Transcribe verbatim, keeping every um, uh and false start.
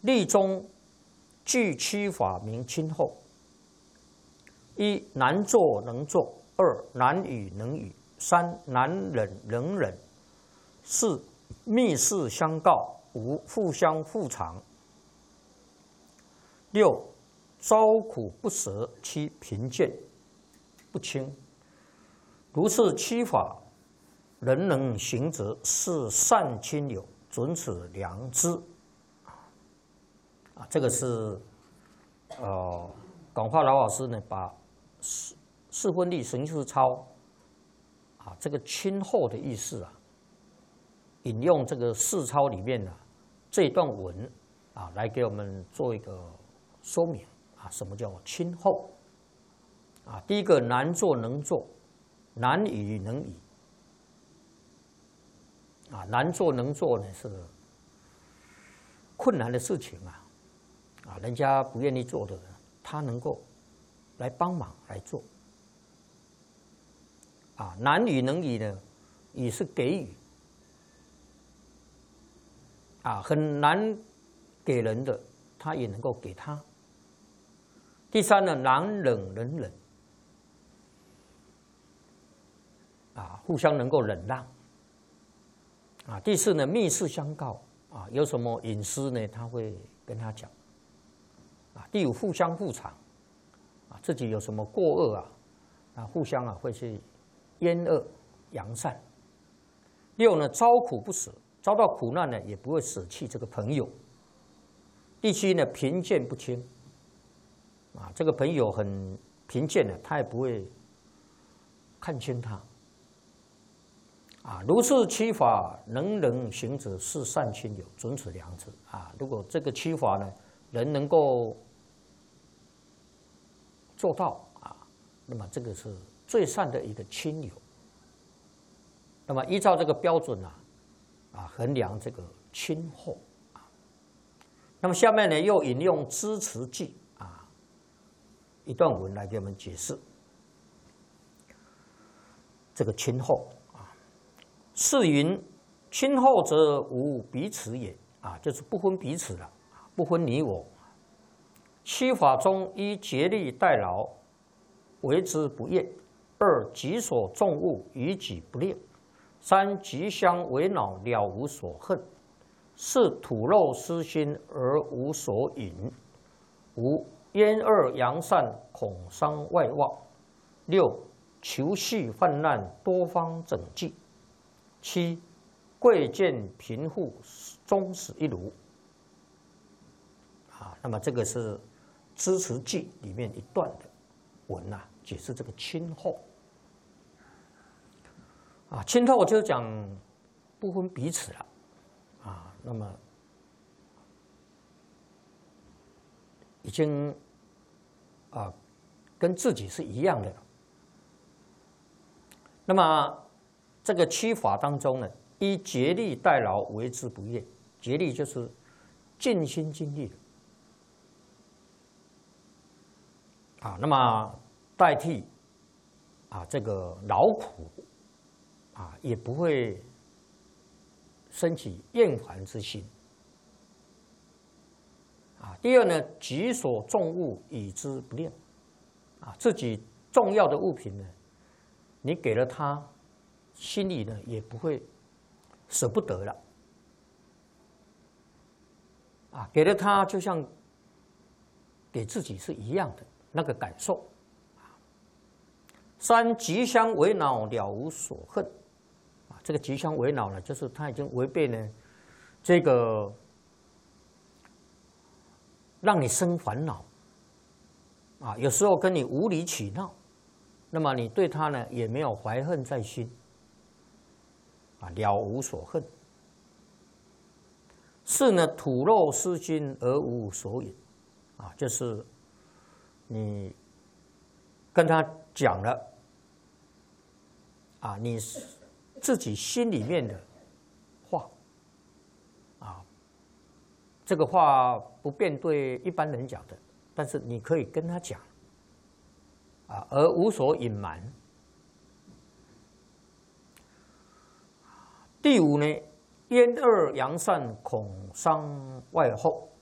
例中具七法名亲厚：一难作能作，二难语能语，三难忍能忍，四密事相告，五互相互长，六遭苦不舍，七贫贱不轻。如是七法，人能行者，是善亲友，准此良知。啊，这个是呃，广化老老师呢把四四分律神事操啊这个亲厚的意思啊，引用这个四操里面的、啊、这一段文啊，来给我们做一个说明啊，什么叫亲厚？啊，第一个难做能做，难语能语。啊，难做能做呢是困难的事情啊，啊，人家不愿意做的，他能够来帮忙来做。啊，难语能语呢，语是给予，啊，很难给人的，他也能够给他。第三呢，难忍能忍，啊，互相能够忍让。啊，第四呢，密事相告啊，有什么隐私呢，他会跟他讲。啊，第五，互相互长，啊，自己有什么过恶啊，啊，互相啊会去冤恶扬善。六呢，遭苦不舍，遭到苦难呢也不会舍弃这个朋友。第七呢，贫贱不轻，啊，这个朋友很贫贱的，他也不会看轻他。啊，如是七法，人人行者，是善亲友，准此良知。啊，如果这个七法呢，人能够做到啊，那么这个是最善的一个亲友。那么依照这个标准啊，啊衡量这个亲厚啊。那么下面呢，又引用支持记啊一段文来给我们解释这个亲厚。是云：亲厚则无彼此也，啊，就是不分彼此了，不分你我。七法中，一竭力代劳，为之不厌；二己所重物，于己不恋；三吉相为恼，了无所恨；四吐露私心，而无所引；五冤恶扬善，恐伤外望；六求系患难，多方整济。七，贵贱贫富，终始一如。啊，那么这个是《支持记》里面一段的文啊，解释这个亲厚。啊，亲厚就是讲不分彼此了。啊，那么已经啊跟自己是一样的了。那么这个七法当中呢，依竭力代劳，为之不厌。竭力就是尽心尽力的啊，那么代替啊这个劳苦啊，也不会升起厌烦之心啊。第二呢，己所重物，以之不恋啊，自己重要的物品呢，你给了他，心里呢也不会舍不得了啊，给了他就像给自己是一样的那个感受。三吉相为恼，了无所恨啊，这个吉相为恼呢，就是他已经违背呢这个让你生烦恼啊，有时候跟你无理取闹，那么你对他呢也没有怀恨在心。啊，了无所恨。四呢，吐露私心而无所引，啊，就是你跟他讲了，啊，你自己心里面的话，啊，这个话不便对一般人讲的，但是你可以跟他讲，啊，而无所隐瞒。第五呢，冤恶扬善，恐伤外后。